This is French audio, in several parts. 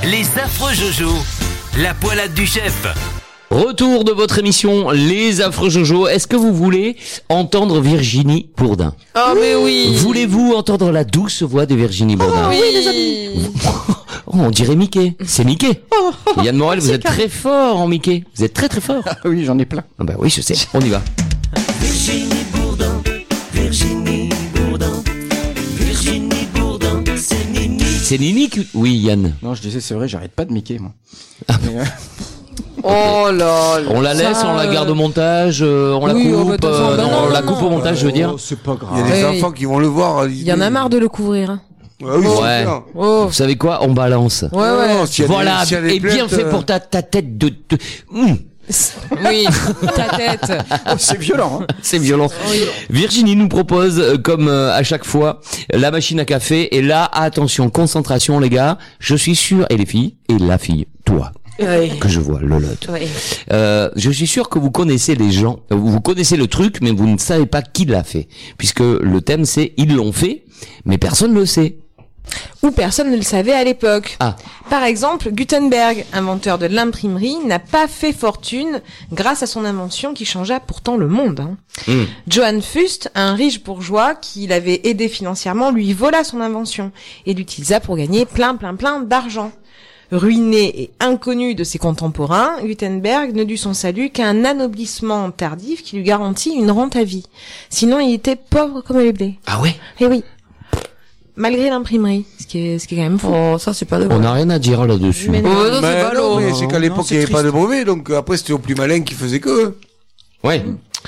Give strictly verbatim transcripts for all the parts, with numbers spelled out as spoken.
Les affreux Jojo, la poilade du chef. Retour de votre émission Les Affreux Jojo. Est-ce que vous voulez entendre Virginie Bourdin? Oh mais oui. Voulez-vous entendre la douce voix de Virginie Bourdin? Oh, oui les amis. Oh, on dirait Mickey. C'est Mickey. Yann Morel, vous êtes très fort en Mickey. Vous êtes très très fort. Ah oui, j'en ai plein. Ah bah oui, je sais. On y va. Virginie Bourdin, Virginie Bourdin, Virginie Bourdin, c'est Nini. C'est Nini qui... Oui, Yann. Non, je disais, c'est vrai, j'arrête pas de Mickey, moi. Ah. Mais, euh, Oh là là. On la laisse, Ça, on la garde au montage, euh, on la oui, coupe, oh, bah, de toute façon, euh, bah, non, non, on la non, coupe non. au montage, je veux dire. oh, c'est pas grave. Il y a des Ouais, enfants qui vont le voir. Il y en a marre de le couvrir. Hein. Ah oui, c'est Ouais. bien. Oh. Vous savez quoi? On balance. Ouais ouais. Non, s'il y a des- Voilà, s'il y a des et bien plaintes, fait euh, pour ta, ta tête de... de... Mmh. Oui. Ta tête. Oh, c'est violent, hein. C'est violent. Virginie nous propose, euh, comme euh, à chaque fois, la machine à café. Et là, attention, concentration les gars. Je suis sûr, et les filles, et la fille, toi, Ouais. que je vois, Lolotte. Ouais. Euh, je suis sûr que vous connaissez les gens, euh, vous connaissez le truc, mais vous ne savez pas qui l'a fait. Puisque le thème c'est, ils l'ont fait, mais personne ne le sait. Ou personne ne le savait à l'époque. Ah. Par exemple, Gutenberg, inventeur de l'imprimerie, n'a pas fait fortune grâce à son invention qui changea pourtant le monde. Hein. Mmh. Johann Fust, un riche bourgeois qui l'avait aidé financièrement, lui vola son invention et l'utilisa pour gagner plein plein plein d'argent. Ruiné et inconnu de ses contemporains, Gutenberg ne dut son salut qu'à un anoblissement tardif qui lui garantit une rente à vie. Sinon, il était pauvre comme les blés. Ah ouais? Eh oui. Malgré l'imprimerie, ce qui est, ce qui est quand même fou. Oh, ça, c'est pas de On n'a rien à dire là-dessus. Mais non. Oh, non, c'est Mais pas non, lourd. mais c'est qu'à Non, l'époque, c'est il n'y avait pas triste. de brevet, donc euh, après, c'était au plus malin qui faisait que. Ouais.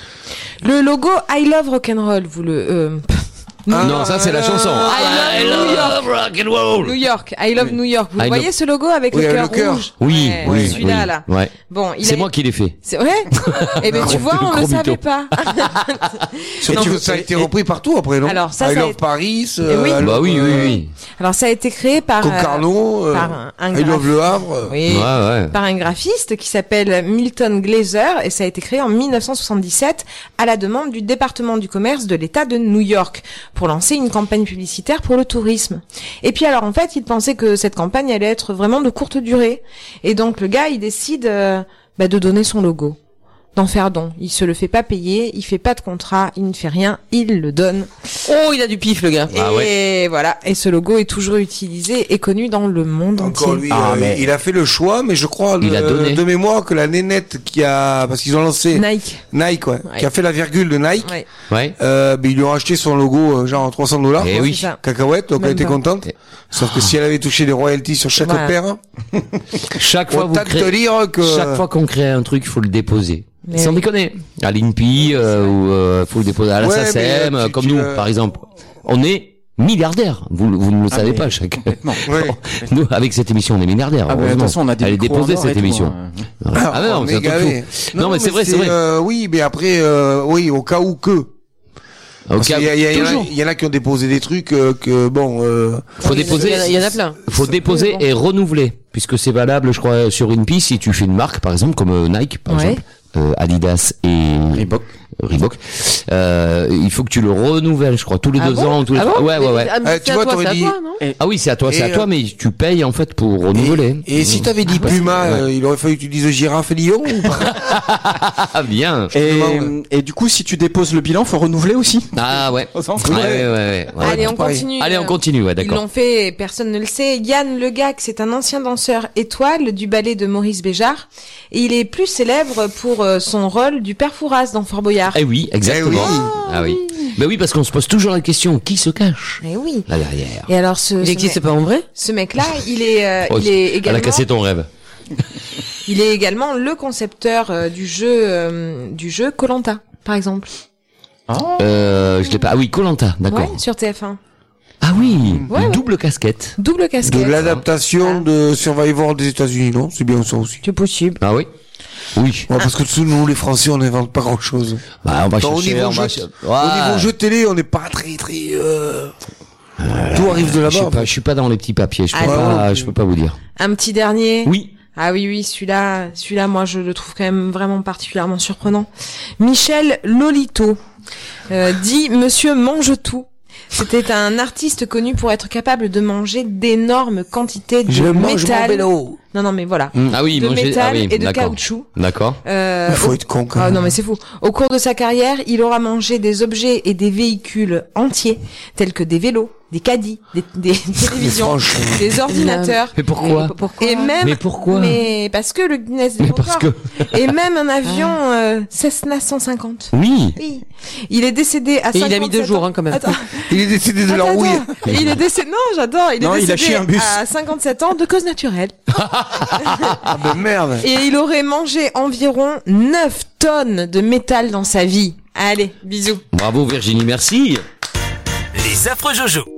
Le logo I Love Rock'n'Roll, vous le... Euh, Ah, non, ça c'est la chanson. I love New York. rock and roll. New York, I Love New York. Vous I voyez love- ce logo avec Oui, le avec cœur le cœur. rouge? Oui, Ouais, oui, celui-là, oui. là. Ouais. Bon, il C'est a- moi qui l'ai fait. C'est vrai? Eh ben, tu vois, on Gros le savait mytho. pas. Surtout Non. que ça a été repris partout après, non? Alors, ça, I ça a Love été- Paris, Eh oui. euh, I Bah Love, oui, oui, euh, oui. Alors, ça a été créé par... euh, Concarneau, euh, par un, un I Love graph- Le Havre. Oui. Ouais, ouais. Par un graphiste qui s'appelle Milton Glaser et ça a été créé en mille neuf cent soixante-dix-sept à la demande du département du commerce de l'État de New York pour lancer une campagne publicitaire pour le tourisme. Et puis alors en fait, il pensait que cette campagne allait être vraiment de courte durée et donc le gars il décide euh, bah, de donner son logo, d'en faire don. Il se le fait pas payer, il fait pas de contrat, il ne fait rien, il le donne. Oh, il a du pif, le gars. Ah et voilà, et ce logo est toujours utilisé et connu dans le monde Encore entier. lui, Ah, euh, mais- il a fait le choix, mais je crois Il de, a donné. de mémoire que la nénette qui a, parce qu'ils ont lancé Nike. Nike, ouais, Ouais. qui a fait la virgule de Nike, Ouais. Ouais. euh, ben, ils lui ont acheté son logo euh, genre trois cents dollars. Eh oui. C'est ça. Cacahuète, donc Même elle était pas. contente. Sauf que si elle avait touché des royalties sur chaque Voilà. paire, Chaque fois, on vous tente de créez... dire que Chaque fois qu'on crée un truc, il faut le déposer. Mais Sans oui. déconner. À l'I N P I, euh, ou euh, faut le déposer à la Ouais, S A C M, mais, euh, tu- comme tu, nous, euh, par exemple. On est milliardaires. Vous, vous ne le savez mais- pas, chaque. Non. Ouais. Nous, avec cette émission, on est milliardaires. Ah, mais de toute heureusement. façon, on a des Elle est micros déposée, en or et cette tout, émission. hein. Ah, mais non, on mais c'est est un truc gavé. fou. Non, mais c'est vrai, c'est vrai. euh, oui, mais après, euh, oui, au cas où que. Parce Ok, qu'il y, a- il y, a- il y en a- toujours. il y en a qui ont déposé des trucs euh, que bon. Euh, Faut déposer. Il y en a- il y en a plein. Faut déposer bon. et renouveler, puisque c'est valable, je crois, sur une piste. Si tu fais une marque, par exemple, comme euh, Nike, par Ouais. exemple, euh, Adidas et Reebok. Reebok, euh, il faut que tu le renouvelles, je crois, tous les Ah deux bon ans, tous les Ah trois. bon? Ouais, ouais, ouais. Ah, mais Euh, c'est tu à vois, toi, t'aurais c'est à dit- toi, non? Ah oui, c'est à toi, c'est Et, à toi, euh, mais tu payes en fait pour renouveler. et, et si t'avais dit Puma, euh, il aurait fallu que tu dises girafe et lion ou pas? Ah bien. Et, demande. et du coup, si tu déposes le bilan, faut renouveler aussi. Ah ouais. Aux enfants. Ouais, ouais, ouais, ouais, ouais. Allez, on pareil. continue. Allez, on continue, ouais, Ils d'accord. l'ont fait, personne ne le sait. Yann Le Gac, c'est un ancien danseur étoile du ballet de Maurice Béjart. Et il est plus célèbre pour euh, son rôle du père Fouras dans Fort Boyard. Eh oui, exactement. Eh oui. Ah oui. Mais oui, parce qu'on se pose toujours la question, qui se cache Eh oui. là derrière? Et alors, ce, Il ce, existe mec- pas en vrai? ce mec-là, il est, euh, Oh, il est Elle a également, cassé ton rêve. il est également le concepteur euh, du jeu, euh, du jeu Koh-Lanta, par exemple. Euh, je l'ai pas. Ah oui, Koh-Lanta, d'accord. Ouais, sur T F un. Ah oui, Ouais, ouais. double casquette. Double De casquette. l'adaptation de Survivor des États-Unis, non? C'est bien ça aussi. C'est possible. Ah oui. Oui. Ouais, parce que sous nous, les Français, on n'invente pas grand-chose. Bah, on va Enfin, au chercher, niveau on va jeu- cher- Au Ouais. niveau jeu télé, on n'est pas très très. Euh... Tout arrive de Je suis là-bas. pas, je suis pas dans les petits papiers. Je peux Allez. pas, je peux pas vous dire. Un petit dernier. Oui. Ah oui, oui, celui-là, celui-là, moi, je le trouve quand même vraiment particulièrement surprenant. Michel Lolito, euh, dit Monsieur Mange-Tout. C'était un artiste connu pour être capable de manger d'énormes quantités de Je mange mon métal. vélo. Non, non, mais voilà. Mm. Ah oui, de manger- métal ah oui, et de d'accord. caoutchouc. D'accord. Euh, Il faut au- être con quand Ah même. non mais c'est fou. Au cours de sa carrière, il aura mangé des objets et des véhicules entiers, tels que des vélos, des caddies, des, des télévisions, franchement. des ordinateurs. Mais pourquoi Et même, Mais pourquoi Mais parce que le Guinness des Mais records. parce que- Et même un avion euh, Cessna cent cinquante. Oui. Oui. Il est décédé à Et il a mis cinquante-sept deux jours, ans. hein, quand même. Attends. Il est décidé de Attends, leur rouiller. attends. Il est décédé. Non, j'adore. Il est Non, il a décédé chié un bus. à cinquante-sept ans de cause naturelle. Ah ben merde. Et il aurait mangé environ neuf tonnes de métal dans sa vie. Allez, bisous. Bravo Virginie, merci. Les affreux Jojo.